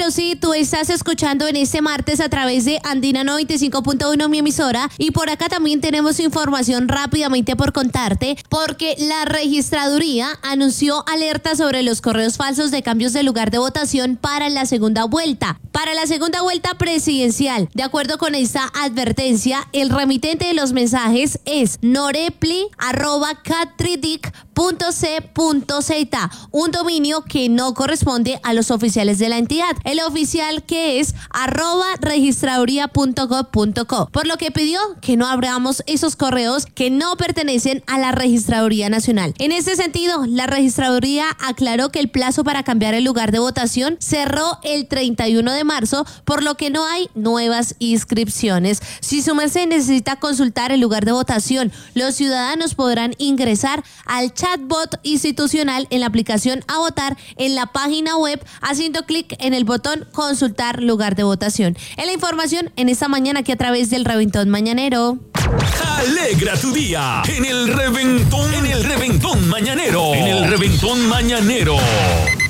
Bueno, sí, tú estás escuchando en este martes a través de Andina 95.1, mi emisora, y por acá también tenemos información rápidamente por contarte, porque la registraduría anunció alerta sobre los correos falsos de cambios de lugar de votación para la segunda vuelta. Para la segunda vuelta presidencial, de acuerdo con esta advertencia, el remitente de los mensajes es norepli@catridic.c.z, un dominio que no corresponde a los oficiales de la entidad. El oficial que es @registraduría.gov.co, por lo que pidió que no abramos esos correos que no pertenecen a la Registraduría Nacional. En este sentido, la Registraduría aclaró que el plazo para cambiar el lugar de votación cerró el 31 de marzo, por lo que no hay nuevas inscripciones. Si su merced necesita consultar el lugar de votación, los ciudadanos podrán ingresar al chatbot institucional en la aplicación A Votar en la página web, haciendo clic en el botón Consultar lugar de votación. En la información en esta mañana aquí a través del Reventón Mañanero. Alegra tu día en el Reventón Mañanero. En el Reventón Mañanero.